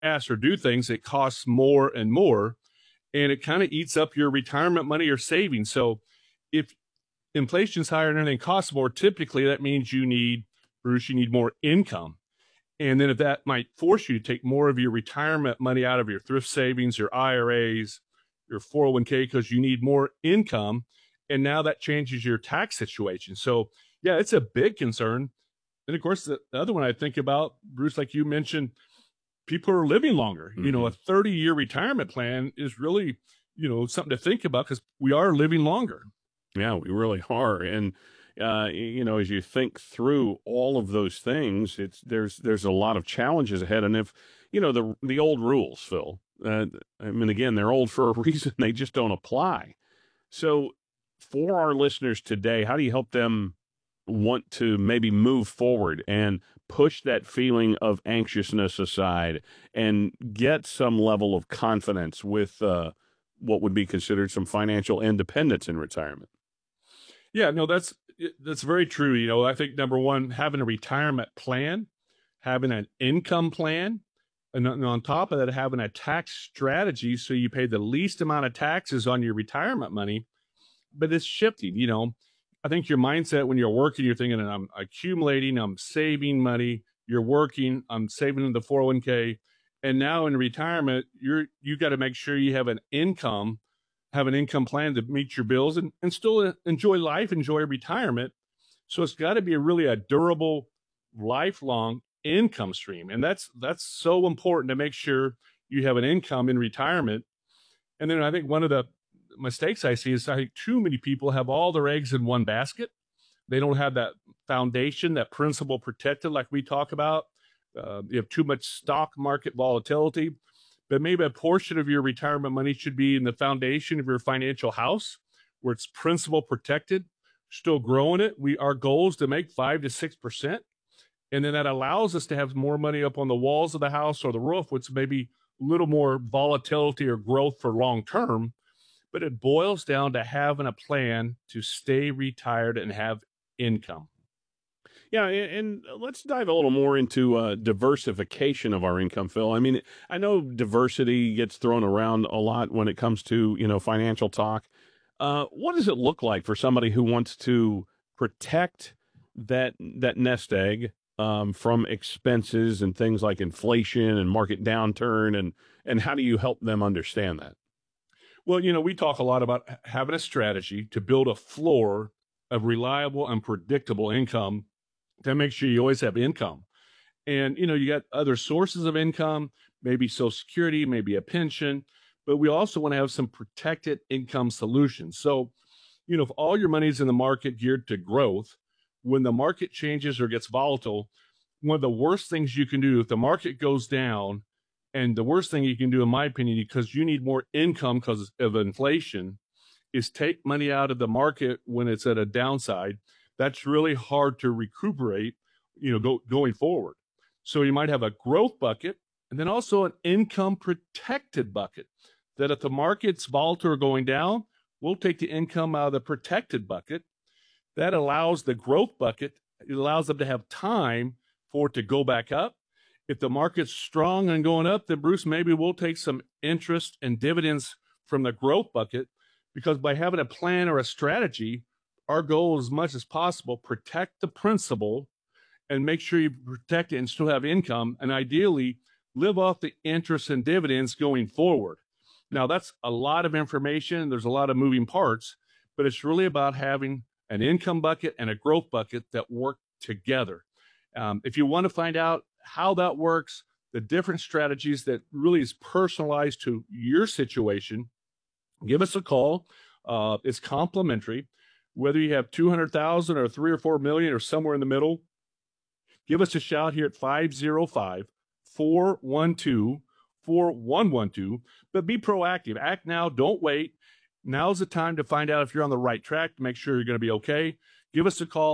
or do things, it costs more and more, and it kind of eats up your retirement money or savings. So if inflation's higher and everything costs more, typically that means you need more income. And then if that might force you to take more of your retirement money out of your thrift savings, your IRAs, your 401k, because you need more income. And now that changes your tax situation. So yeah, it's a big concern. And of course, the other one I think about, Bruce, like you mentioned, people are living longer. Mm-hmm. A 30-year retirement plan is really, something to think about because we are living longer. Yeah, we really are. And, as you think through all of those things, there's a lot of challenges ahead. And if, the old rules, Phil, again, they're old for a reason. They just don't apply. So for our listeners today, how do you help them want to maybe move forward and push that feeling of anxiousness aside and get some level of confidence with what would be considered some financial independence in retirement? Yeah, no, that's very true. I think number one, having a retirement plan, having an income plan, and on top of that, having a tax strategy so you pay the least amount of taxes on your retirement money. But it's shifting. I think your mindset when you're working, you're thinking, I'm accumulating, I'm saving money. You're working, I'm saving in the 401k. And now in retirement, you got to make sure you have an income plan to meet your bills and still enjoy life, enjoy retirement. So it's got to be really a durable, lifelong income stream. And that's so important to make sure you have an income in retirement. And then I think one of the mistakes I see is I think too many people have all their eggs in one basket. They don't have that foundation, that principal protected like we talk about. You have too much stock market volatility. But maybe a portion of your retirement money should be in the foundation of your financial house where it's principal protected, still growing it. Our goal is to make 5 to 6%. And then that allows us to have more money up on the walls of the house or the roof, which may be a little more volatility or growth for long term. But it boils down to having a plan to stay retired and have income. Yeah, and let's dive a little more into diversification of our income, Phil. I know diversity gets thrown around a lot when it comes to, financial talk. What does it look like for somebody who wants to protect that nest egg from expenses and things like inflation and market downturn, and how do you help them understand that? Well, we talk a lot about having a strategy to build a floor of reliable and predictable income to make sure you always have income. And, you got other sources of income, maybe Social Security, maybe a pension, but we also want to have some protected income solutions. So, if all your money is in the market geared to growth, when the market changes or gets volatile, one of the worst things you can do if the market goes down, and the worst thing you can do, in my opinion, because you need more income because of inflation, is take money out of the market when it's at a downside. That's really hard to recuperate, going forward. So you might have a growth bucket and then also an income protected bucket that if the market's volatile or going down, we'll take the income out of the protected bucket. That allows the growth bucket, it allows them to have time for it to go back up. If the market's strong and going up, then Bruce, maybe we'll take some interest and dividends from the growth bucket, because by having a plan or a strategy, our goal as much as possible, protect the principal and make sure you protect it and still have income, and ideally live off the interest and dividends going forward. Now, that's a lot of information. There's a lot of moving parts, but it's really about having an income bucket and a growth bucket that work together. If you want to find out how that works, the different strategies that really is personalized to your situation, give us a call. It's complimentary. Whether you have 200,000 or 3 or 4 million or somewhere in the middle, give us a shout here at 505-412-4112. But be proactive. Act now. Don't wait. Now's the time to find out if you're on the right track, to make sure you're going to be okay. Give us a call,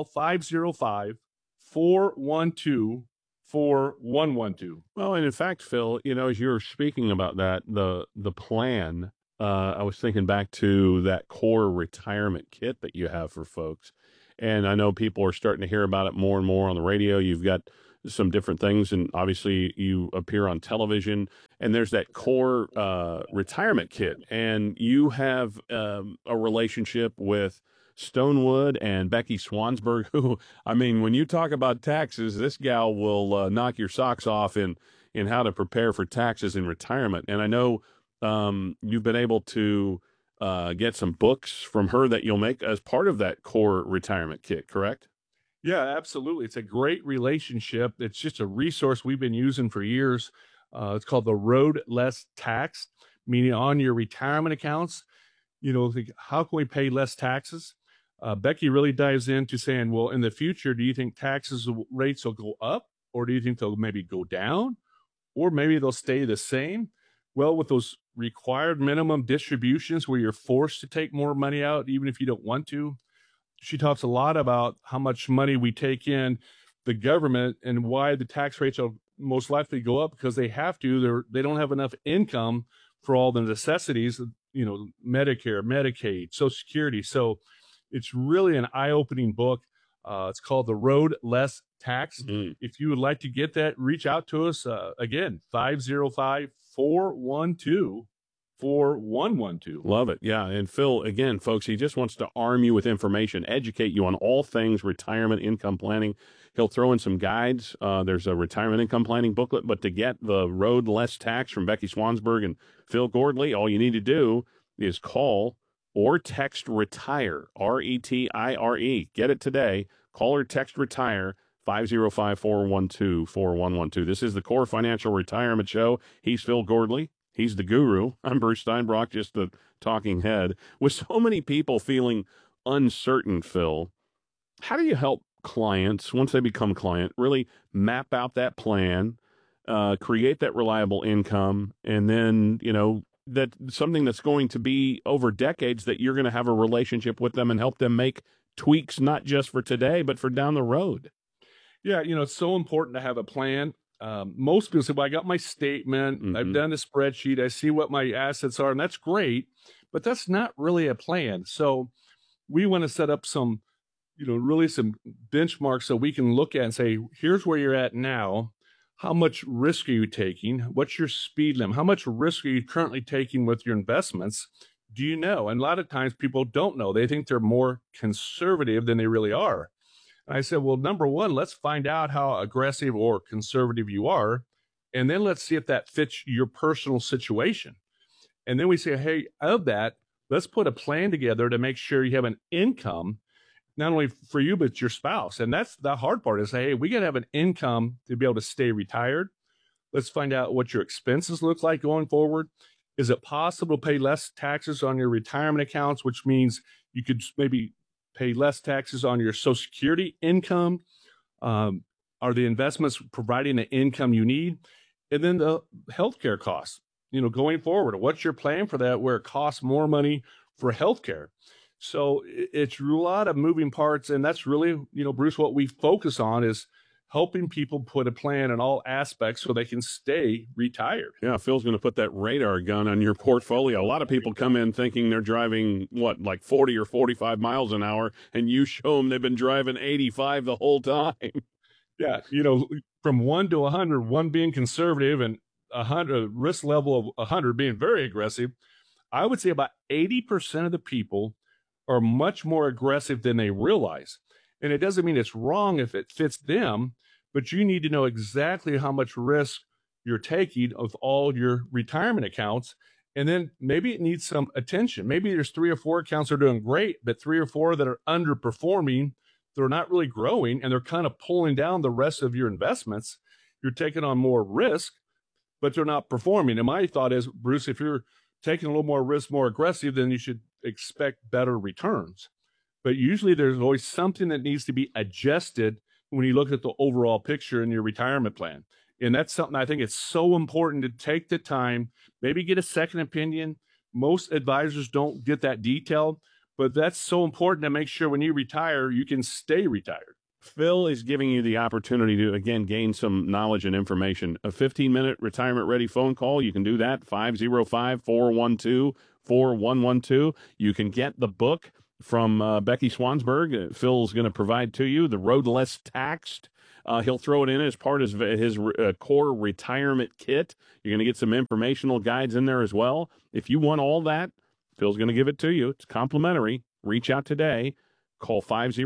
505-412-4112. Well, and in fact, Phil, as you were speaking about that, the plan, I was thinking back to that core retirement kit that you have for folks. And I know people are starting to hear about it more and more on the radio. You've got some different things. And obviously, you appear on television. And there's that core retirement kit. And you have a relationship with Stonewood and Becky Swansburg, who, I mean, when you talk about taxes, this gal will knock your socks off in how to prepare for taxes in retirement. And I know you've been able to get some books from her that you'll make as part of that core retirement kit, correct? Yeah, absolutely. It's a great relationship. It's just a resource we've been using for years. It's called the Road Less Taxed, meaning on your retirement accounts, think, how can we pay less taxes? Becky really dives into saying, well, in the future, do you think rates will go up, or do you think they'll maybe go down, or maybe they'll stay the same? Well, with those required minimum distributions where you're forced to take more money out, even if you don't want to, she talks a lot about how much money we take in the government and why the tax rates will most likely go up, because they have to. They don't have enough income for all the necessities, Medicare, Medicaid, Social Security. So it's really an eye-opening book. It's called The Road Less Taxed. If you would like to get that, reach out to us. Again, 505-412-4112. Love it. Yeah. And Phil, again, folks, he just wants to arm you with information, educate you on all things retirement income planning. He'll throw in some guides. There's a retirement income planning booklet, but to get the Road Less Tax from Becky Swansburg and Phil Gordley, all you need to do is call or text RETIRE, RETIRE. Get it today. Call or text RETIRE, 505-412-4112. This is the Core Financial Retirement Show. He's Phil Gordley. He's the guru. I'm Bruce Steinbrock, just the talking head. With so many people feeling uncertain, Phil, how do you help clients, once they become client, really map out that plan, create that reliable income, and then, that something that's going to be over decades, that you're going to have a relationship with them and help them make tweaks, not just for today, but for down the road? Yeah, it's so important to have a plan. Most people say, well, I got my statement, I've done the spreadsheet, I see what my assets are, and that's great, but that's not really a plan. So we want to set up some, really some benchmarks so we can look at and say, here's where you're at now. How much risk are you taking? What's your speed limit? How much risk are you currently taking with your investments? Do you know? And a lot of times people don't know. They think they're more conservative than they really are. And I said, well, number one, let's find out how aggressive or conservative you are. And then let's see if that fits your personal situation. And then we say, hey, of that, let's put a plan together to make sure you have an income, not only for you, but your spouse. And that's the hard part, is say, hey, we got to have an income to be able to stay retired. Let's find out what your expenses look like going forward. Is it possible to pay less taxes on your retirement accounts, which means you could maybe pay less taxes on your Social Security income? Are the investments providing the income you need? And then the healthcare costs, going forward. What's your plan for that, where it costs more money for healthcare? So it's a lot of moving parts. And that's really, Bruce, what we focus on is helping people put a plan in all aspects so they can stay retired. Yeah, Phil's going to put that radar gun on your portfolio. A lot of people come in thinking they're driving, like 40 or 45 miles an hour, and you show them they've been driving 85 the whole time. Yeah, from 1 to 100, 1 being conservative and 100 risk level of 100 being very aggressive. I would say about 80% of the people are much more aggressive than they realize. And it doesn't mean it's wrong if it fits them, but you need to know exactly how much risk you're taking of all your retirement accounts. And then maybe it needs some attention. Maybe there's 3 or 4 accounts that are doing great, but 3 or 4 that are underperforming. They're not really growing, and they're kind of pulling down the rest of your investments. You're taking on more risk, but they're not performing. And my thought is, Bruce, if you're taking a little more risk, more aggressive, then you should expect better returns. But usually there's always something that needs to be adjusted when you look at the overall picture in your retirement plan. And that's something I think it's so important to take the time, maybe get a second opinion. Most advisors don't get that detailed, but that's so important to make sure when you retire, you can stay retired. Phil is giving you the opportunity to, again, gain some knowledge and information. A 15-minute retirement-ready phone call, you can do that, 505-412-4112. You can get the book from Becky Swansburg. Phil's going to provide to you, The Road Less Taxed. He'll throw it in as part of his core retirement kit. You're going to get some informational guides in there as well. If you want all that, Phil's going to give it to you. It's complimentary. Reach out today. Call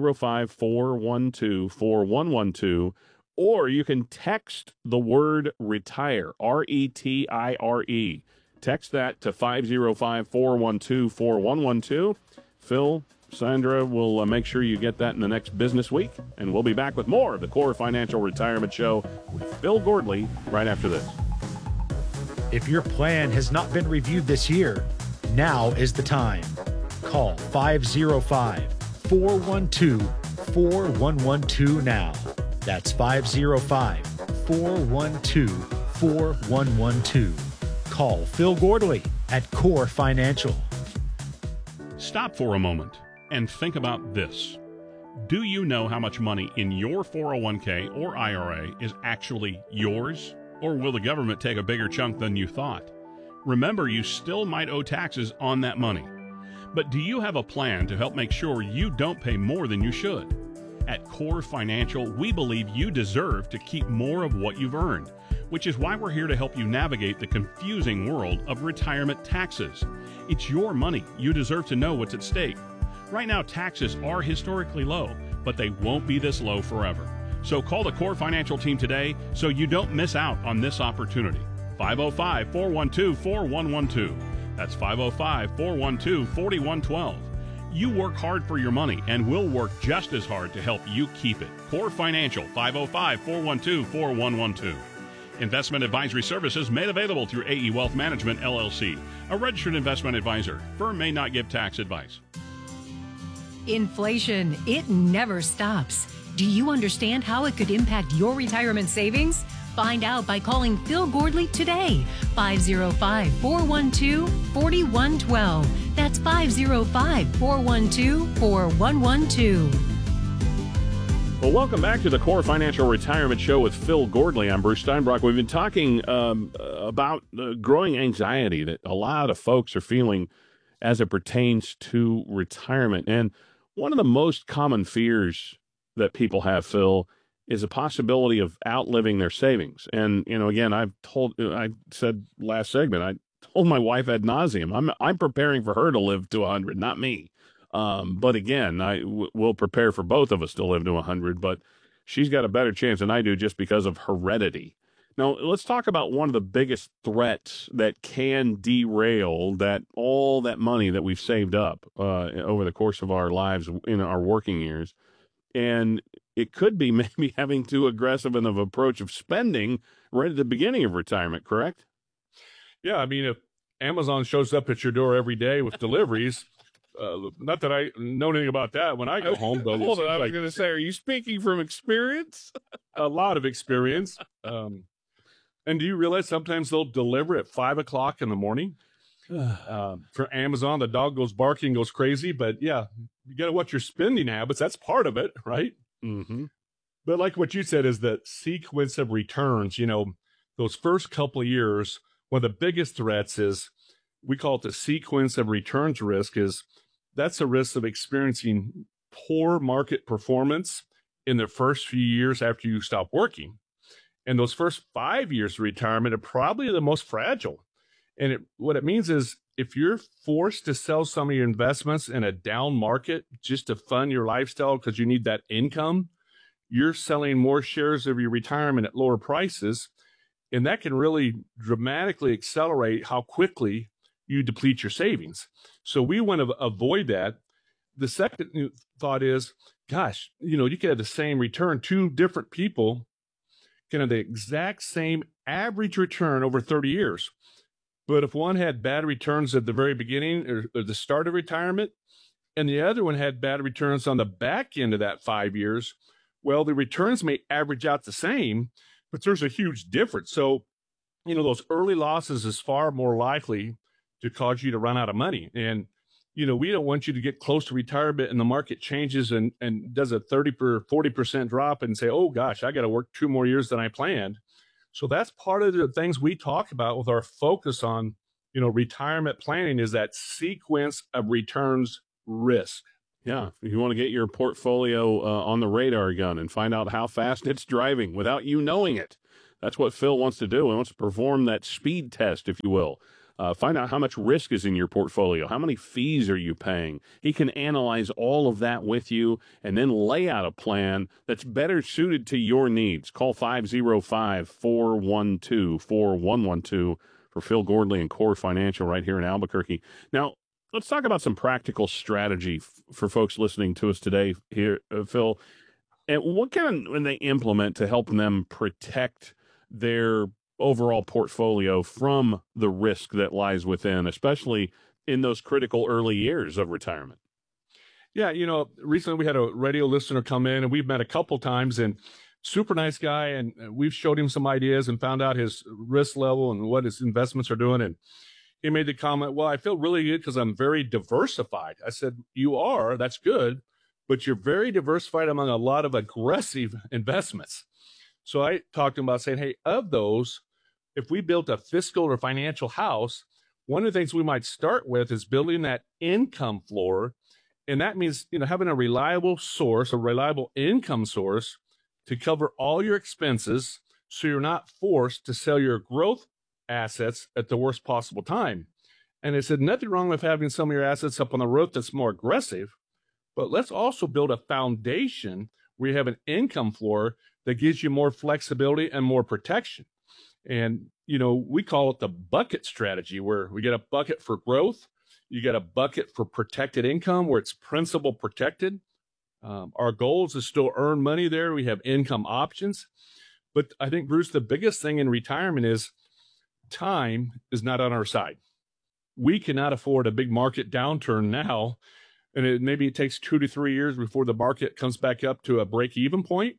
505-412-4112, or you can text the word retire, RETIRE. Text that to 505-412-4112. Phil, Sandra will make sure you get that in the next business week, and we'll be back with more of the Core Financial Retirement Show with Phil Gordley right after this. If your plan has not been reviewed this year, now is the time. Call 505-412-4112 now. That's 505-412-4112. Call Phil Gordley at Core Financial. Stop for a moment and think about this. Do you know how much money in your 401k or IRA is actually yours? Or will the government take a bigger chunk than you thought? Remember, you still might owe taxes on that money. But do you have a plan to help make sure you don't pay more than you should? At Core Financial, we believe you deserve to keep more of what you've earned, which is why we're here to help you navigate the confusing world of retirement taxes. It's your money. You deserve to know what's at stake. Right now, taxes are historically low, but they won't be this low forever. So call the Core Financial team today so you don't miss out on this opportunity. 505-412-4112. That's 505-412-4112. You work hard for your money, and we'll work just as hard to help you keep it. Core Financial, 505-412-4112. Investment advisory services made available through AE Wealth Management, LLC, a registered investment advisor. Firm may not give tax advice. Inflation, it never stops. Do you understand how it could impact your retirement savings? Find out by calling Phil Gordley today. 505-412-4112. That's 505-412-4112. Well, welcome back to the Core Financial Retirement Show with Phil Gordley. I'm Bruce Steinbrock. We've been talking about the growing anxiety that a lot of folks are feeling as it pertains to retirement. And one of the most common fears that people have, Phil, is a possibility of outliving their savings. And, you know, again, I said last segment, I told my wife ad nauseum, I'm preparing for her to live to 100, not me. But again, we'll prepare for both of us to live to 100, but she's got a better chance than I do just because of heredity. Now, let's talk about one of the biggest threats that can derail all that money that we've saved up over the course of our lives in our working years. And it could be maybe having too aggressive of an approach of spending right at the beginning of retirement, correct? Yeah, I mean, if Amazon shows up at your door every day with deliveries, not that I know anything about that when I go home, though. Hold on, I was going to say, are you speaking from experience? A lot of experience. And do you realize sometimes they'll deliver at 5 o'clock in the morning? For Amazon, the dog goes barking, goes crazy. But yeah, you got to watch your spending habits. That's part of it, right? Mm-hmm. But like what you said is the sequence of returns. You know, those first couple of years, one of the biggest threats is, we call it the sequence of returns risk, is that's a risk of experiencing poor market performance in the first few years after you stop working. And those first 5 years of retirement are probably the most fragile. And what it means is, if you're forced to sell some of your investments in a down market just to fund your lifestyle because you need that income, you're selling more shares of your retirement at lower prices. And that can really dramatically accelerate how quickly you deplete your savings. So we want to avoid that. The second thought is, gosh, you know, you could have the same return. Two different people can have the exact same average return over 30 years. But if one had bad returns at the very beginning or the start of retirement, and the other one had bad returns on the back end of that 5 years, well, the returns may average out the same, but there's a huge difference. So, you know, those early losses is far more likely to cause you to run out of money. And, you know, we don't want you to get close to retirement and the market changes and does a 30 or 40% drop and say, oh gosh, I got to work 2 more years than I planned. So that's part of the things we talk about with our focus on, you know, retirement planning, is that sequence of returns risk. Yeah, if you want to get your portfolio on the radar gun and find out how fast it's driving without you knowing it. That's what Phil wants to do. He wants to perform that speed test, if you will. Find out how much risk is in your portfolio. How many fees are you paying? He can analyze all of that with you and then lay out a plan that's better suited to your needs. Call 505-412-4112 for Phil Gordley and Core Financial right here in Albuquerque. Now, let's talk about some practical strategy for folks listening to us today here, Phil. And what can they implement to help them protect their overall portfolio from the risk that lies within, especially in those critical early years of retirement? Yeah, recently we had a radio listener come in, and we've met a couple times, and super nice guy, and we've showed him some ideas and found out his risk level and what his investments are doing. And he made the comment, well, I feel really good because I'm very diversified. I said, you are, that's good, but you're very diversified among a lot of aggressive investments. So I talked to him about saying, hey, of those, if we built a fiscal or financial house, one of the things we might start with is building that income floor. And that means, having a reliable source, a reliable income source to cover all your expenses so you're not forced to sell your growth assets at the worst possible time. And I said, nothing wrong with having some of your assets up on the roof that's more aggressive, but let's also build a foundation where you have an income floor that gives you more flexibility and more protection. And, we call it the bucket strategy, where we get a bucket for growth. You get a bucket for protected income where it's principal protected. Our goal is to still earn money there. We have income options. But I think, Bruce, the biggest thing in retirement is time is not on our side. We cannot afford a big market downturn now. And maybe it takes 2 to 3 years before the market comes back up to a break-even point.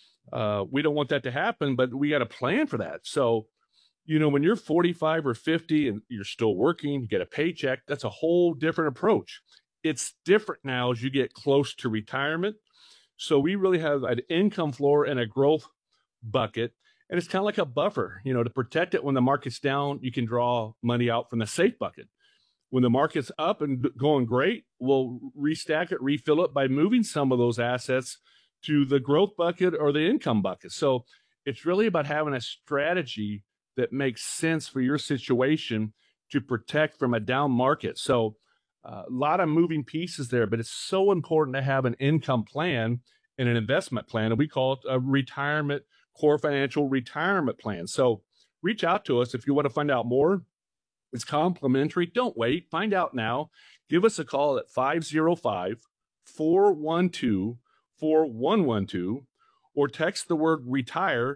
We don't want that to happen, but we got to plan for that. So, when you're 45 or 50 and you're still working, you get a paycheck, that's a whole different approach. It's different now as you get close to retirement. So we really have an income floor and a growth bucket. And it's kind of like a buffer, to protect it when the market's down. You can draw money out from the safe bucket. When the market's up and going great, we'll restack it, refill it by moving some of those assets to the growth bucket or the income bucket. So it's really about having a strategy that makes sense for your situation to protect from a down market. So a lot of moving pieces there, but it's so important to have an income plan and an investment plan. And we call it a Core Financial retirement plan. So reach out to us if you want to find out more. It's complimentary. Don't wait. Find out now. Give us a call at 505-412-4112 or text the word retire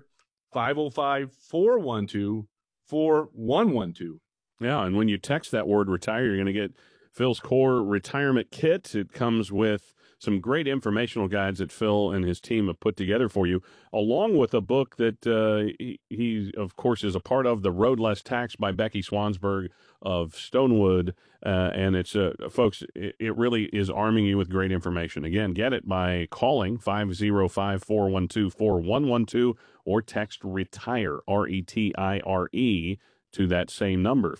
505-412-4112. Yeah, and when you text that word retire, you're going to get Phil's Core Retirement Kit. It comes with some great informational guides that Phil and his team have put together for you, along with a book that he, of course, is a part of, The Road Less Taxed by Becky Swansburg of Stonewood. And it's, folks, it really is arming you with great information. Again, get it by calling 505-412-4112 or text RETIRE, RETIRE, to that same number,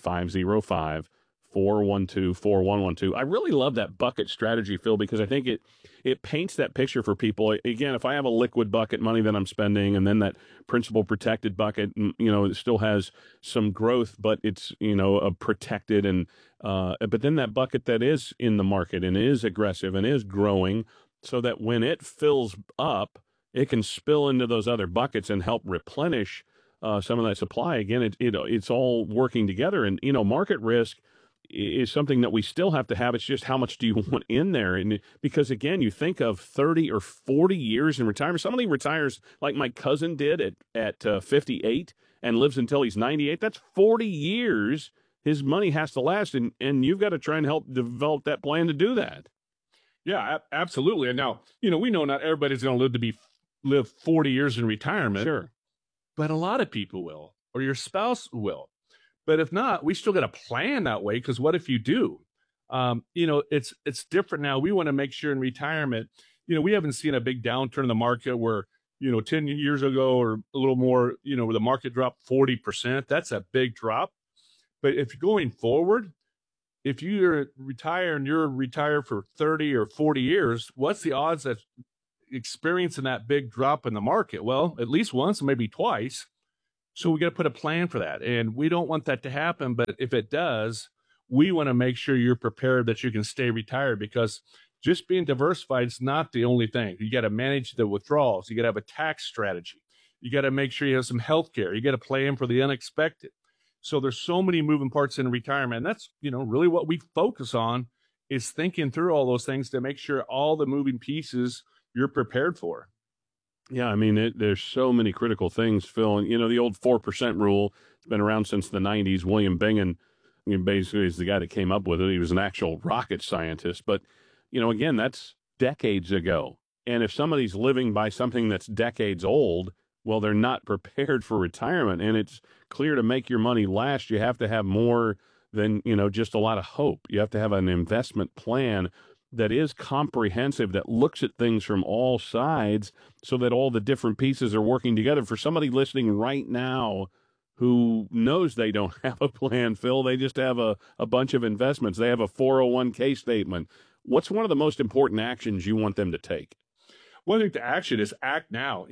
505-412-4112. I really love that bucket strategy, Phil, because I think it paints that picture for people. Again, if I have a liquid bucket, money that I'm spending, and then that principal protected bucket, it still has some growth, but it's, protected. And but then that bucket that is in the market and is aggressive and is growing, so that when it fills up, it can spill into those other buckets and help replenish some of that supply. Again, it's all working together. And, market risk is something that we still have to have. It's just how much do you want in there? And because, again, you think of 30 or 40 years in retirement. Somebody retires like my cousin did at 58 and lives until he's 98. That's 40 years his money has to last. And you've got to try and help develop that plan to do that. Yeah, absolutely. And now, we know not everybody's going to live 40 years in retirement. Sure. But a lot of people will, or your spouse will. But if not, we still got to plan that way, because what if you do? It's different now. We want to make sure in retirement, we haven't seen a big downturn in the market where, 10 years ago or a little more, where the market dropped 40%. That's a big drop. But if you're going forward, if you're retired and you're retired for 30 or 40 years, what's the odds of experiencing that big drop in the market? Well, at least once, maybe twice. So we got to put a plan for that. And we don't want that to happen. But if it does, we want to make sure you're prepared that you can stay retired, because just being diversified is not the only thing. You got to manage the withdrawals. You got to have a tax strategy. You got to make sure you have some health care. You got to plan for the unexpected. So there's so many moving parts in retirement. And that's, really what we focus on, is thinking through all those things to make sure all the moving pieces you're prepared for. Yeah, I mean, there's so many critical things, Phil. And, the old 4% rule, it's been around since the 90s. William Bingham, basically is the guy that came up with it. He was an actual rocket scientist. But, again, that's decades ago. And if somebody's living by something that's decades old, well, they're not prepared for retirement. And it's clear to make your money last, you have to have more than, just a lot of hope. You have to have an investment plan that is comprehensive, that looks at things from all sides so that all the different pieces are working together. For somebody listening right now who knows they don't have a plan, Phil, they just have a bunch of investments. They have a 401k statement. What's one of the most important actions you want them to take? Well, I think the action is act now.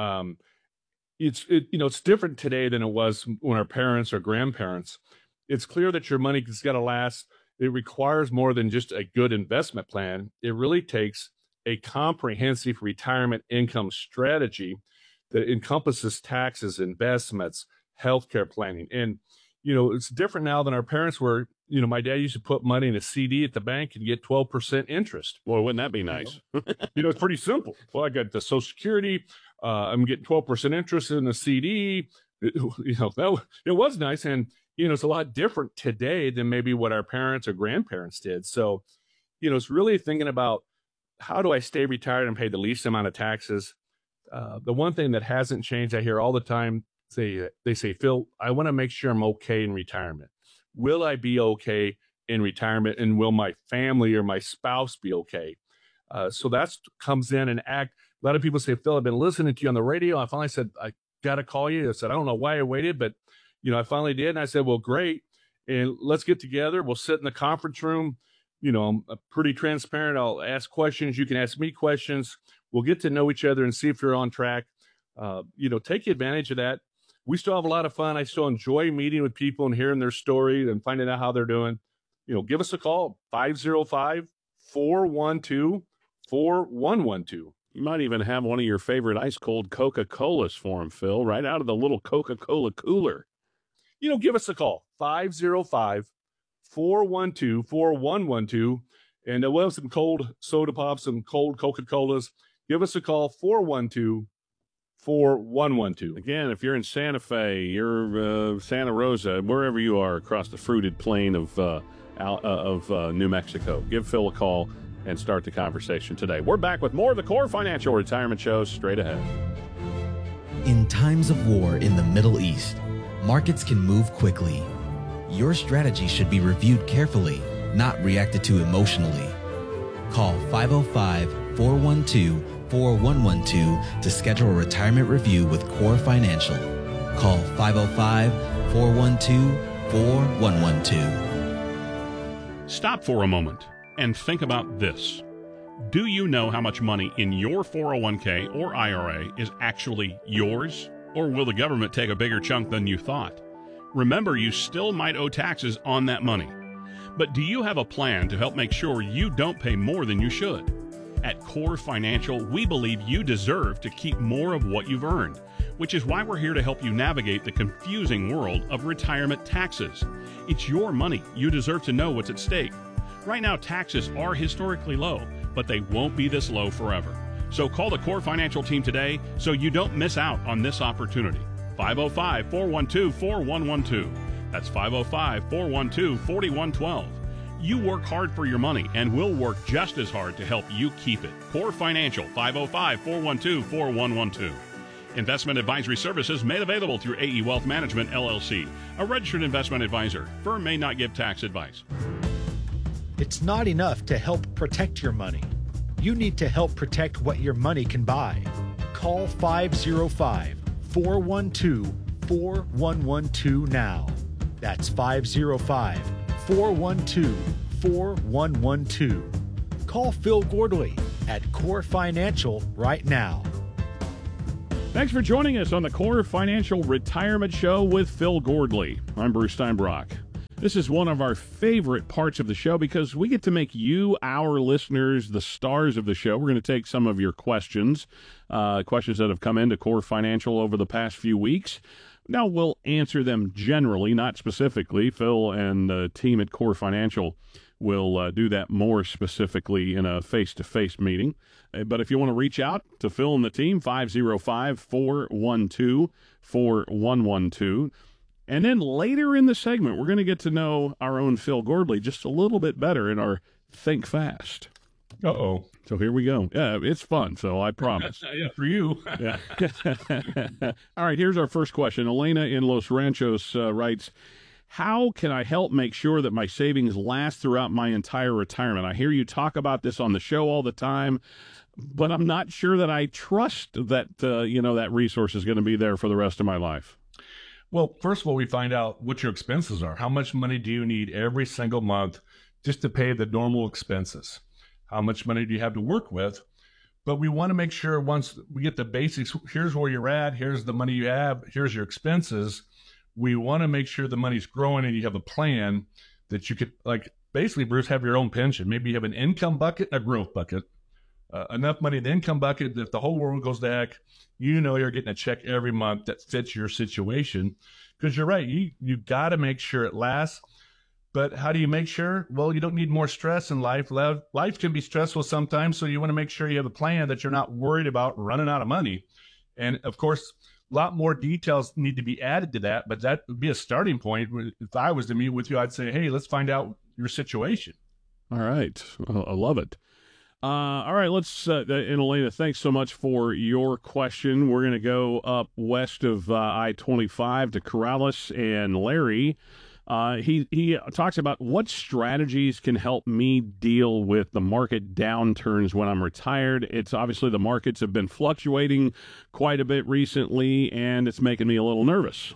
It's different today than it was when our parents or grandparents. It's clear that your money has got to last. It requires more than just a good investment plan. It really takes a comprehensive retirement income strategy that encompasses taxes, investments, healthcare planning. And, it's different now than our parents were. My dad used to put money in a CD at the bank and get 12% interest. Well, wouldn't that be nice? It's pretty simple. Well, I got the Social Security. I'm getting 12% interest in the CD. It was nice. And, it's a lot different today than maybe what our parents or grandparents did. So, it's really thinking about, how do I stay retired and pay the least amount of taxes? The one thing that hasn't changed, I hear all the time, they say, Phil, I want to make sure I'm okay in retirement. Will I be okay in retirement? And will my family or my spouse be okay? So that comes in and act. A lot of people say, Phil, I've been listening to you on the radio. I finally said, I got to call you. I said, I don't know why I waited, but I finally did. And I said, well, great. And let's get together. We'll sit in the conference room. I'm pretty transparent. I'll ask questions. You can ask me questions. We'll get to know each other and see if you're on track. Take advantage of that. We still have a lot of fun. I still enjoy meeting with people and hearing their story and finding out how they're doing. Give us a call, 505-412-4112. You might even have one of your favorite ice cold Coca-Colas for them, Phil, right out of the little Coca-Cola cooler. Give us a call, 505-412-4112. And we'll have some cold soda pops, some cold Coca-Colas. Give us a call, 412-4112. Again, if you're in Santa Fe, you're Santa Rosa, wherever you are across the fruited plain of New Mexico, give Phil a call and start the conversation today. We're back with more of the Core Financial Retirement Show straight ahead. In times of war in the Middle East, markets can move quickly. Your strategy should be reviewed carefully, not reacted to emotionally. Call 505-412-4112 to schedule a retirement review with Core Financial. Call 505-412-4112. Stop for a moment and think about this. Do you know how much money in your 401k or IRA is actually yours? Or will the government take a bigger chunk than you thought? Remember, you still might owe taxes on that money. But do you have a plan to help make sure you don't pay more than you should? At Core Financial, we believe you deserve to keep more of what you've earned, which is why we're here to help you navigate the confusing world of retirement taxes. It's your money. You deserve to know what's at stake. Right now, taxes are historically low, but they won't be this low forever. So call the Core Financial team today so you don't miss out on this opportunity. 505-412-4112. That's 505-412-4112. You work hard for your money, and we'll work just as hard to help you keep it. Core Financial, 505-412-4112. Investment advisory services made available through AE Wealth Management, LLC, a registered investment advisor. Firm may not give tax advice. It's not enough to help protect your money. You need to help protect what your money can buy. Call 505-412-4112 now. That's 505-412-4112. 412-4112. Call Phil Gordley at Core Financial right now. Thanks for joining us on the Core Financial Retirement Show with Phil Gordley. I'm Bruce Steinbrock. This is one of our favorite parts of the show because we get to make you, our listeners, the stars of the show. We're going to take some of your questions that have come into Core Financial over the past few weeks. Now, we'll answer them generally, not specifically. Phil and the team at Core Financial will do that more specifically in a face-to-face meeting. But if you want to reach out to Phil and the team, 505-412-4112. And then later in the segment, we're going to get to know our own Phil Gordley just a little bit better in our Think Fast. Uh-oh. So here we go. Yeah, it's fun, so I promise. Yeah, for you. Yeah. All right, here's our first question. Elena in Los Ranchos writes, how can I help make sure that my savings last throughout my entire retirement? I hear you talk about this on the show all the time, but I'm not sure that I trust that, that resource is going to be there for the rest of my life. Well, first of all, we find out what your expenses are. How much money do you need every single month just to pay the normal expenses? How much money do you have to work with? But we want to make sure once we get the basics, here's where you're at, here's the money you have, here's your expenses. We want to make sure the money's growing and you have a plan that you could, like, basically, Bruce, have your own pension. Maybe you have an income bucket and a growth bucket. Enough money in the income bucket that if the whole world goes to heck, you're getting a check every month that fits your situation. Because you're right, you got to make sure it lasts. But how do you make sure? Well, you don't need more stress in life. Life can be stressful sometimes, so you want to make sure you have a plan that you're not worried about running out of money. And, of course, a lot more details need to be added to that, but that would be a starting point. If I was to meet with you, I'd say, hey, let's find out your situation. All right. Well, I love it. All right, let's, and Elena, thanks so much for your question. We're going to go up west of I-25 to Corrales, and Larry, he talks about what strategies can help me deal with the market downturns when I'm retired. It's obviously the markets have been fluctuating quite a bit recently, and it's making me a little nervous.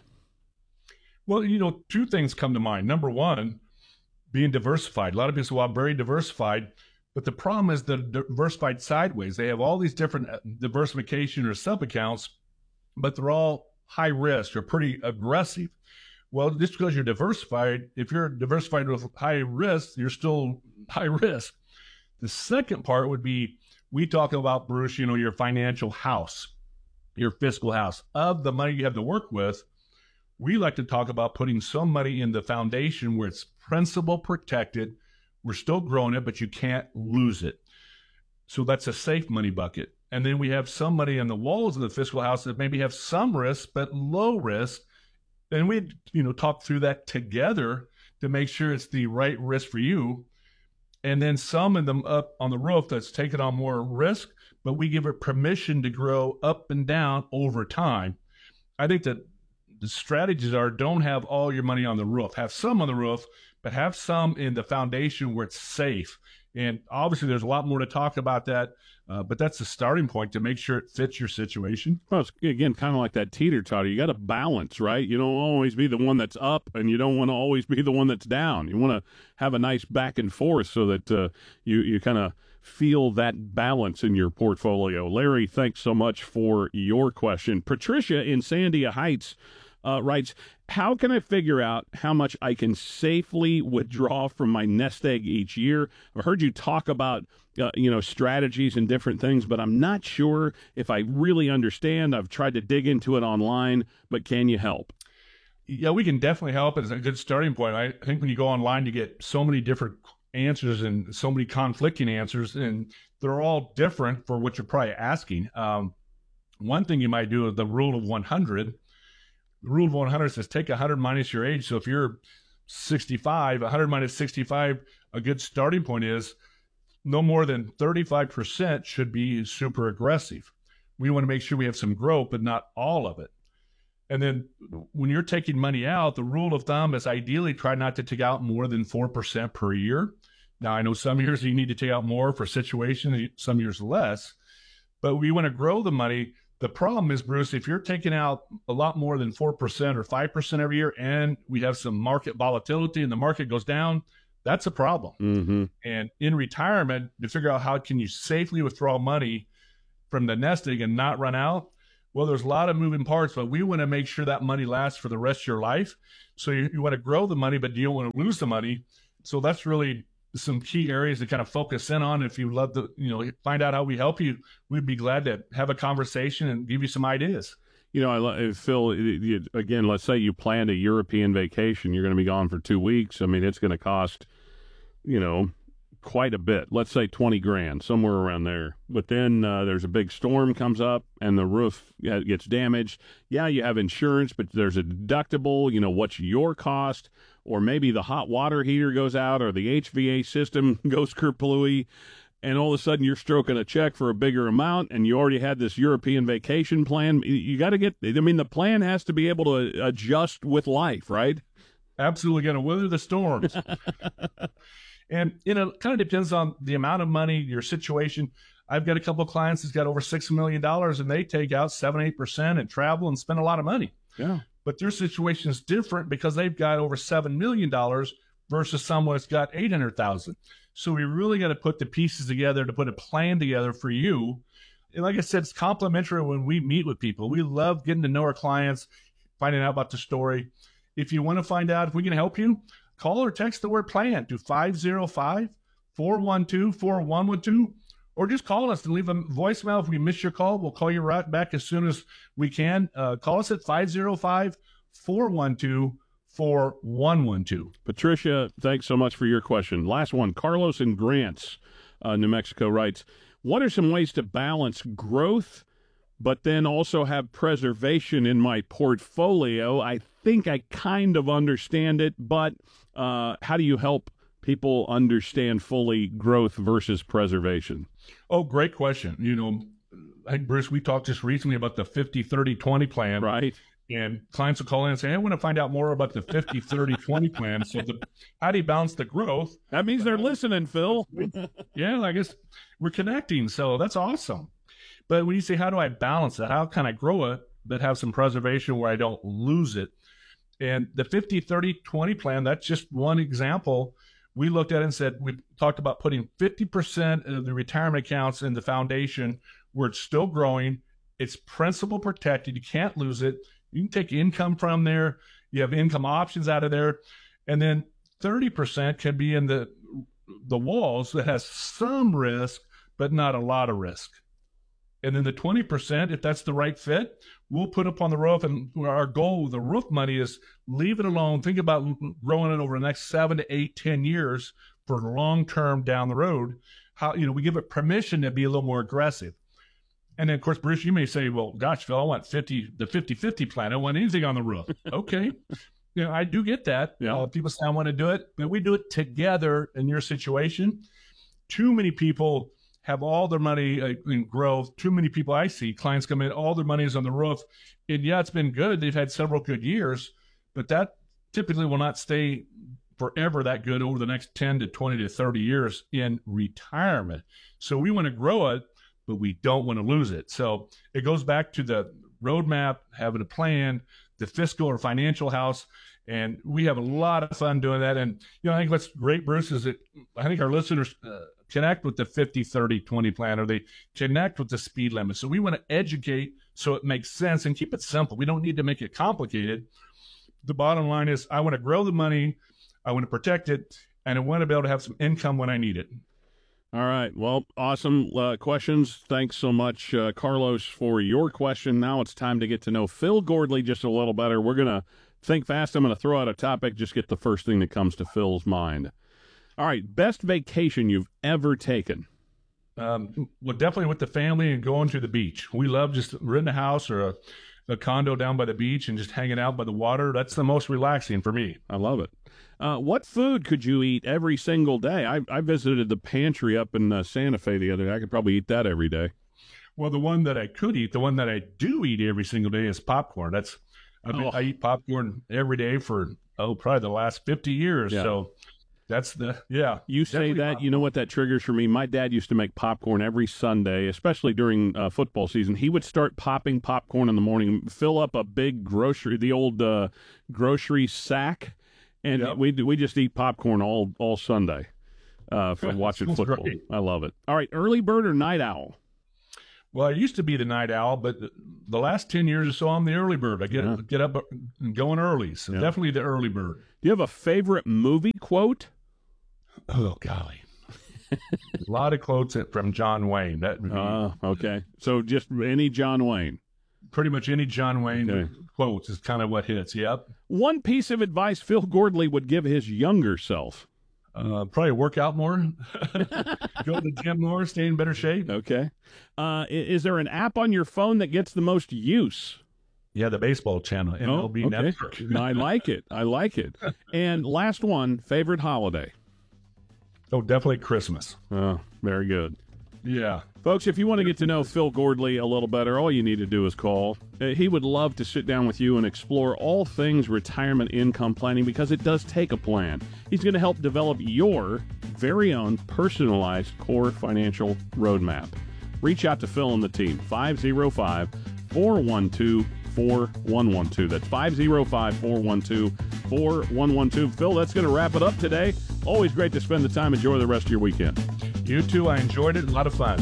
Well, two things come to mind. Number one, being diversified. A lot of people say, well, I'm very diversified. But the problem is the diversified sideways. They have all these different diversification or sub-accounts, but they're all high risk or pretty aggressive. Well, just because you're diversified, if you're diversified with high risk, you're still high risk. The second part would be, we talk about, Bruce, your financial house, your fiscal house. Of the money you have to work with, we like to talk about putting some money in the foundation where it's principal protected. We're still growing it, but you can't lose it. So that's a safe money bucket. And then we have some money in the walls of the fiscal house that maybe have some risk, but low risk. And we, talk through that together to make sure it's the right risk for you. And then some of them up on the roof that's taken on more risk, but we give it permission to grow up and down over time. I think that the strategies are, don't have all your money on the roof. Have some on the roof, but have some in the foundation where it's safe. And obviously there's a lot more to talk about that, but that's the starting point to make sure it fits your situation. Well, it's, again, kind of like that teeter-totter. You got to balance, right? You don't always be the one that's up, and you don't want to always be the one that's down. You want to have a nice back and forth so that you kind of feel that balance in your portfolio. Larry, thanks so much for your question. Patricia in Sandia Heights writes, how can I figure out how much I can safely withdraw from my nest egg each year? I've heard you talk about, strategies and different things, but I'm not sure if I really understand. I've tried to dig into it online, but can you help? Yeah, we can definitely help. It's a good starting point. I think when you go online, you get so many different answers and so many conflicting answers, and they're all different for what you're probably asking. One thing you might do is the rule of 100. The rule of 100 says take 100 minus your age. So if you're 65, 100 minus 65, a good starting point is no more than 35% should be super aggressive. We want to make sure we have some growth, but not all of it. And then when you're taking money out, the rule of thumb is ideally try not to take out more than 4% per year. Now, I know some years you need to take out more for situations, some years less, but we want to grow the money The problem is, Bruce, if you're taking out a lot more than 4% or 5% every year and we have some market volatility and the market goes down, that's a problem. Mm-hmm. And in retirement, to figure out how can you safely withdraw money from the nest egg and not run out, well, there's a lot of moving parts, but we want to make sure that money lasts for the rest of your life. So you want to grow the money, but you don't want to lose the money. So that's really some key areas to kind of focus in on. If you love to, find out how we help you, we'd be glad to have a conversation and give you some ideas. Phil, again, let's say you planned a European vacation. You're going to be gone for 2 weeks. I mean, it's going to cost, quite a bit. Let's say 20 grand, somewhere around there. But then there's a big storm comes up and the roof gets damaged. Yeah, you have insurance, but there's a deductible. What's your cost? Or maybe the hot water heater goes out or the HVAC system goes kerplooey. And all of a sudden you're stroking a check for a bigger amount and you already had this European vacation plan. You got to the plan has to be able to adjust with life, right? Absolutely going to weather the storms. And, it kind of depends on the amount of money, your situation. I've got a couple of clients that's got over $6 million and they take out 7-8% and travel and spend a lot of money. Yeah. But their situation is different because they've got over $7 million versus someone that's got $800,000. So we really got to put the pieces together to put a plan together for you. And like I said, it's complimentary when we meet with people. We love getting to know our clients, finding out about the story. If you want to find out if we can help you, call or text the word plan to 505-412-4112, or just call us and leave a voicemail. If we miss your call, we'll call you right back as soon as we can. Call us at 505-412-4112. Patricia, thanks so much for your question. Last one, Carlos in Grants, New Mexico writes, what are some ways to balance growth but then also have preservation in my portfolio? I think I kind of understand it, but how do you help people understand fully growth versus preservation? Oh, great question. I think, Bruce, we talked just recently about the 50-30-20 plan. Right. And clients will call in and say, hey, I want to find out more about the 50-30-20 plan. So how do you balance the growth? That means they're listening, Phil. Yeah, I guess we're connecting. So that's awesome. But when you say, how do I balance it? How can I grow it but have some preservation where I don't lose it? And the 50-30-20 plan, that's just one example. We looked at it and said, we talked about putting 50% of the retirement accounts in the foundation where it's still growing. It's principal protected. You can't lose it. You can take income from there. You have income options out of there. And then 30% can be in the walls that has some risk, but not a lot of risk. And then the 20%, if that's the right fit, we'll put up on the roof. And our goal with the roof money is leave it alone. Think about growing it over the next 7 to 8, 10 years for long-term down the road. How, we give it permission to be a little more aggressive. And then, of course, Bruce, you may say, well, gosh, Phil, I want the 50-50 plan. I don't want anything on the roof. Okay. I do get that. Yeah. People say, I want to do it, but we do it together in your situation. Too many people have all their money in growth. Too many people I see, clients come in, all their money is on the roof. And yeah, it's been good. They've had several good years, but that typically will not stay forever that good over the next 10 to 20 to 30 years in retirement. So we want to grow it, but we don't want to lose it. So it goes back to the roadmap, having a plan, the fiscal or financial house. And we have a lot of fun doing that. And, I think what's great, Bruce, is that I think our listeners connect with the 50-30-20 plan, or they connect with the speed limit. So we want to educate so it makes sense and keep it simple. We don't need to make it complicated. The bottom line is I want to grow the money, I want to protect it, and I want to be able to have some income when I need it. All right. Well, awesome questions. Thanks so much, Carlos, for your question. Now it's time to get to know Phil Gordley just a little better. We're going to think fast. I'm going to throw out a topic, just get the first thing that comes to Phil's mind. All right, best vacation you've ever taken? Well, definitely with the family and going to the beach. We love just renting a house or a condo down by the beach and just hanging out by the water. That's the most relaxing for me. I love it. What food could you eat every single day? I visited the pantry up in Santa Fe the other day. I could probably eat that every day. Well, the one that I could eat, the one that I do eat every single day is popcorn. I eat popcorn every day for, probably the last 50 years. Yeah. So That's the, yeah. You say that, you know what that triggers for me? My dad used to make popcorn every Sunday, especially during football season. He would start popping popcorn in the morning, fill up a big the old grocery sack, and we just eat popcorn all Sunday for watching football. Great. I love it. All right, early bird or night owl? Well, I used to be the night owl, but the last 10 years or so, I'm the early bird. I get up and going early, so definitely the early bird. Do you have a favorite movie quote? Oh, golly. A lot of quotes from John Wayne. That would be, okay. So just any John Wayne. Pretty much any John Wayne quotes is kind of what hits. Yep. One piece of advice Phil Gordley would give his younger self. Probably work out more, go to the gym more, stay in better shape. Okay. Is there an app on your phone that gets the most use? Yeah, the baseball channel, MLB Network. I like it. I like it. And last one, favorite holiday? Oh, definitely Christmas. Oh, very good. Yeah. Folks, if you want to get to know Phil Gordley a little better, all you need to do is call. He would love to sit down with you and explore all things retirement income planning because it does take a plan. He's going to help develop your very own personalized core financial roadmap. Reach out to Phil and the team, 505-412-4112. That's 505-412-4112. Phil, that's going to wrap it up today. Always great to spend the time. Enjoy the rest of your weekend. You too. I enjoyed it. A lot of fun.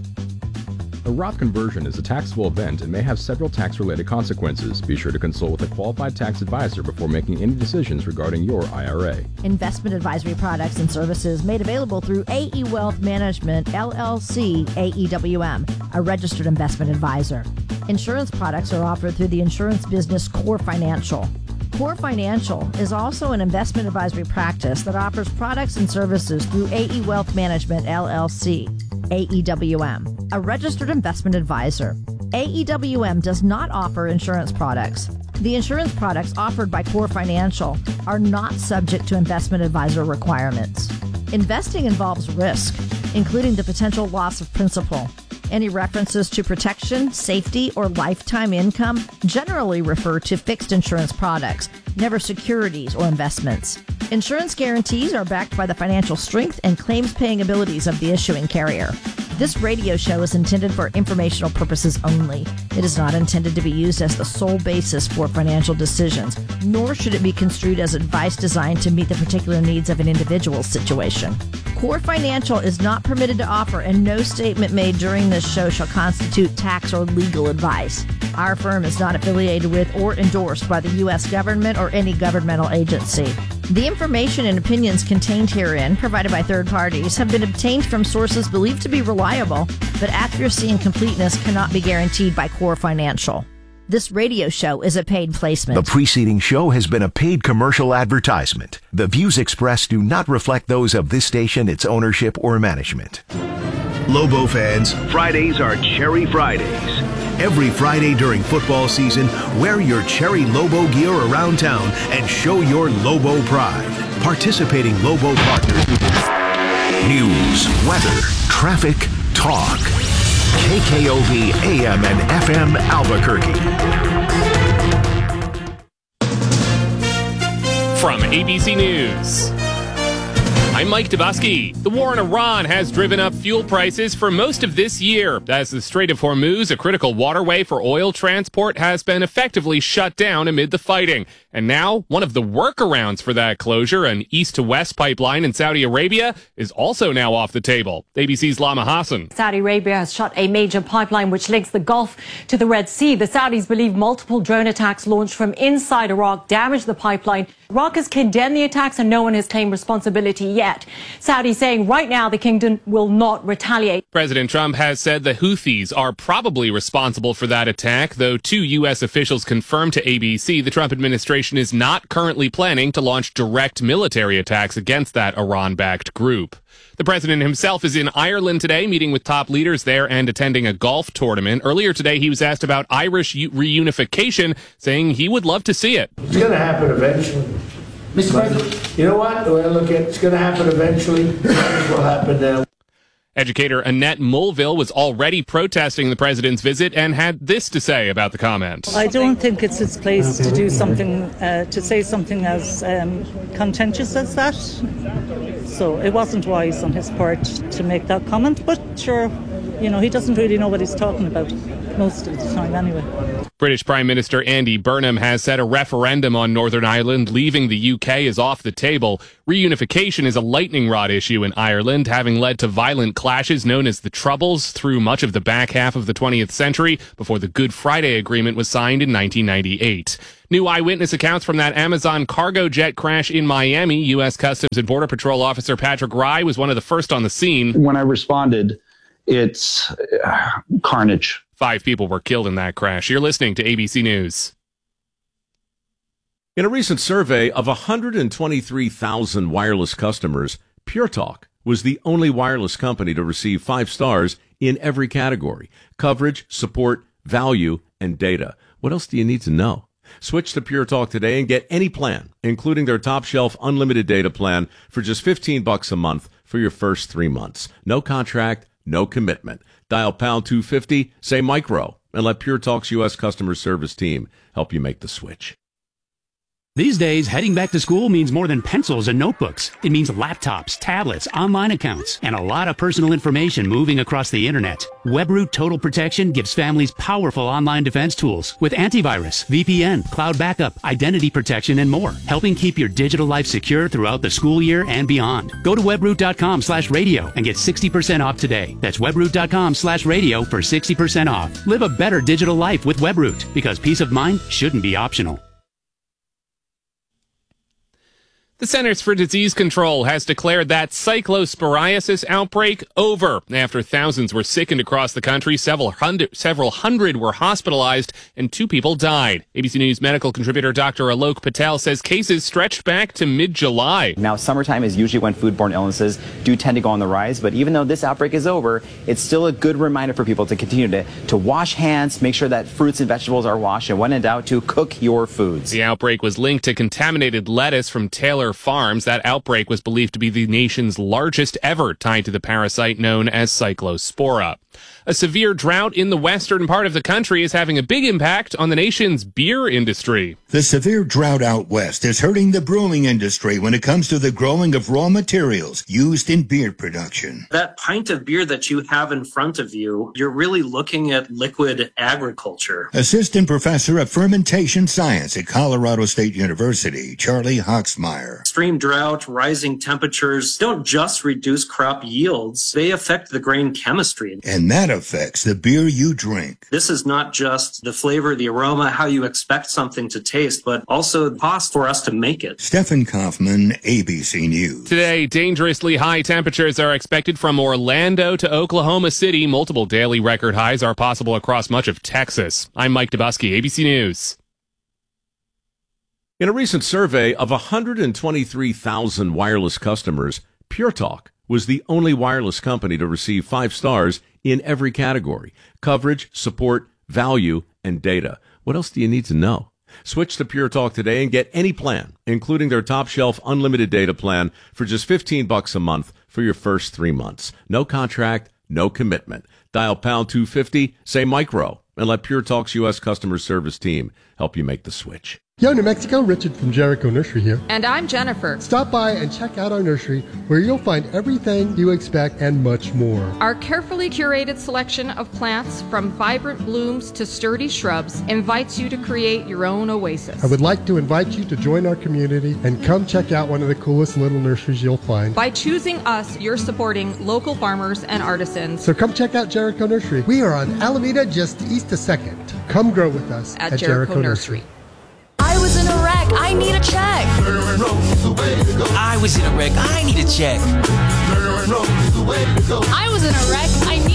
A Roth conversion is a taxable event and may have several tax-related consequences. Be sure to consult with a qualified tax advisor before making any decisions regarding your IRA. Investment advisory products and services made available through AE Wealth Management, LLC, AEWM, a registered investment advisor. Insurance products are offered through the insurance business Core Financial. Core Financial is also an investment advisory practice that offers products and services through AE Wealth Management, LLC, AEWM, a registered investment advisor. AEWM does not offer insurance products. The insurance products offered by Core Financial are not subject to investment advisor requirements. Investing involves risk, including the potential loss of principal. Any references to protection, safety, or lifetime income generally refer to fixed insurance products, never securities or investments. Insurance guarantees are backed by the financial strength and claims-paying abilities of the issuing carrier. This radio show is intended for informational purposes only. It is not intended to be used as the sole basis for financial decisions, nor should it be construed as advice designed to meet the particular needs of an individual's situation. Core Financial is not permitted to offer, and no statement made during this show shall constitute tax or legal advice. Our firm is not affiliated with or endorsed by the U.S. government or any governmental agency. The information and opinions contained herein, provided by third parties, have been obtained from sources believed to be reliable, but accuracy and completeness cannot be guaranteed by Core Financial. This radio show is a paid placement. The preceding show has been a paid commercial advertisement. The views expressed do not reflect those of this station, its ownership, or management. Lobo fans, Fridays are Cherry Fridays. Every Friday during football season, wear your Cherry Lobo gear around town and show your Lobo pride. Participating Lobo partners. News, weather, traffic, talk. KKOV AM and FM Albuquerque. From ABC News, I'm Mike Dubusky. The war in Iran has driven up fuel prices for most of this year, as the Strait of Hormuz, a critical waterway for oil transport, has been effectively shut down amid the fighting. And now, one of the workarounds for that closure, an east-to-west pipeline in Saudi Arabia, is also now off the table. ABC's Lama Hassan. Saudi Arabia has shut a major pipeline which links the Gulf to the Red Sea. The Saudis believe multiple drone attacks launched from inside Iraq damaged the pipeline. Iraq has condemned the attacks and no one has claimed responsibility yet. Saudi saying right now the kingdom will not retaliate. President Trump has said the Houthis are probably responsible for that attack, though two U.S. officials confirmed to ABC the Trump administration is not currently planning to launch direct military attacks against that Iran-backed group. The president himself is in Ireland today, meeting with top leaders there and attending a golf tournament. Earlier today, he was asked about Irish reunification, saying he would love to see it. It's going to happen eventually. Mr. President. You know what? The way I look at it, it's going to happen eventually. It will happen now. Educator Annette Mulville was already protesting the president's visit and had this to say about the comment. I don't think it's his place to do something, to say something as contentious as that. So it wasn't wise on his part to make that comment, but sure, he doesn't really know what he's talking about most of the time anyway. British Prime Minister Andy Burnham has said a referendum on Northern Ireland leaving the UK is off the table. Reunification is a lightning rod issue in Ireland, having led to violent clashes known as the Troubles through much of the back half of the 20th century before the Good Friday Agreement was signed in 1998. New eyewitness accounts from that Amazon cargo jet crash in Miami. U.S. Customs and Border Patrol Officer Patrick Rye was one of the first on the scene. When I responded, it's carnage. 5 people were killed in that crash. You're listening to ABC News. In a recent survey of 123,000 wireless customers, Pure Talk was the only wireless company to receive 5 stars in every category: coverage, support, value, and data. What else do you need to know? Switch to Pure Talk today and get any plan, including their top shelf unlimited data plan, for just $15 a month for your first 3 months. No contract, no commitment. Dial pound 250, say micro, and let Pure Talk's U.S. customer service team help you make the switch. These days, heading back to school means more than pencils and notebooks. It means laptops, tablets, online accounts, and a lot of personal information moving across the internet. WebRoot Total Protection gives families powerful online defense tools with antivirus, VPN, cloud backup, identity protection, and more, helping keep your digital life secure throughout the school year and beyond. Go to webroot.com/radio and get 60% off today. That's webroot.com/radio for 60% off. Live a better digital life with WebRoot, because peace of mind shouldn't be optional. The Centers for Disease Control has declared that cyclosporiasis outbreak over after thousands were sickened across the country. Several hundred were hospitalized and 2 people died. ABC News medical contributor Dr. Alok Patel says cases stretched back to mid-July. Now, summertime is usually when foodborne illnesses do tend to go on the rise, but even though this outbreak is over, it's still a good reminder for people to continue to wash hands, make sure that fruits and vegetables are washed, and when in doubt, to cook your foods. The outbreak was linked to contaminated lettuce from Taylor Farms. That outbreak was believed to be the nation's largest ever, tied to the parasite known as Cyclospora. A severe drought in the western part of the country is having a big impact on the nation's beer industry. The severe drought out west is hurting the brewing industry when it comes to the growing of raw materials used in beer production. That pint of beer that you have in front of you, you're really looking at liquid agriculture. Assistant Professor of Fermentation Science at Colorado State University, Charlie Hoxmeyer. Extreme drought, rising temperatures don't just reduce crop yields, they affect the grain chemistry. And that affects the beer you drink. This is not just the flavor, the aroma, how you expect something to taste, but also the cost for us to make it. Stephen Kaufman, ABC News. Today, dangerously high temperatures are expected from Orlando to Oklahoma City. Multiple daily record highs are possible across much of Texas. I'm Mike Dubusky, ABC News. In a recent survey of 123,000 wireless customers, Pure Talk was the only wireless company to receive 5 stars in every category: coverage, support, value, and data. What else do you need to know? Switch to Pure Talk today and get any plan, including their top shelf unlimited data plan, for just $15 a month for your first 3 months. No contract, no commitment. Dial pound 250, say micro, and let Pure Talk's U.S. customer service team help you make the switch. Yo, New Mexico, Richard from Jericho Nursery here. And I'm Jennifer. Stop by and check out our nursery, where you'll find everything you expect and much more. Our carefully curated selection of plants, from vibrant blooms to sturdy shrubs, invites you to create your own oasis. I would like to invite you to join our community and come check out one of the coolest little nurseries you'll find. By choosing us, you're supporting local farmers and artisans. So come check out Jericho Nursery. We are on Alameda, just east of 2nd. Come grow with us at Jericho Nursery. I was in a wreck. I need a check. I was in a wreck. I need a check. I was in a wreck. I need